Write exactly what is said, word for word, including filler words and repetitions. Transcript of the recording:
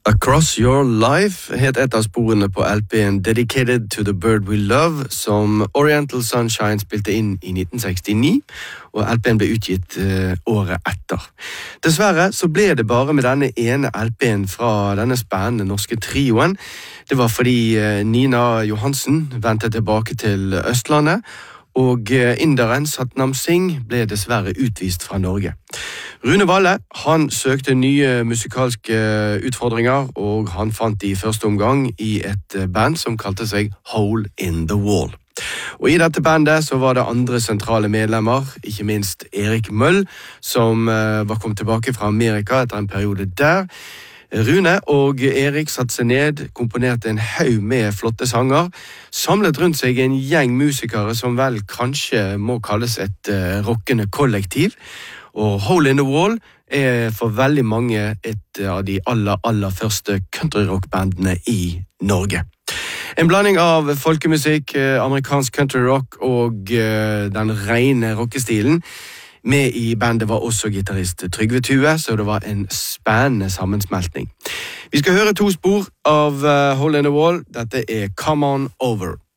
Across Your Life het et av sporene på L P-en Dedicated to the Bird We Love, som Oriental Sunshine spilte inn i nitten sekstini, og L P-en ble utgitt uh, året etter. Dessverre så ble det bare med denne ene L P-en fra denne spennende norske trioen. Det var fordi uh, Nina Johansen vendte tilbake til Østlandet, og inderen Satnam Singh ble dessverre utvist fra Norge. Rune Valle, han søkte nye musikalske utfordringer, og han fant de i første omgang i et band som kalte seg Hole in the Wall. Og i dette bandet så var det andre sentrale medlemmer, ikke minst Erik Møll, som var kommet tilbake fra Amerika etter en periode der. Rune og Erik satte seg ned, komponerte en haug med flotte sanger, samlet rundt seg en gjeng musikere som vel kanskje må kalles et uh, rockende kollektiv, og Hole in the Wall er for veldig mange et av de aller, aller første countryrockbandene i Norge. En blanding av folkemusikk, amerikansk countryrock og uh, den rene rockestilen. Med i bandet var også gitarist Trygve Tue, så det var en spennende sammensmeltning. Vi skal høre to spor av uh, Hole in the Wall. Dette er Come On Over.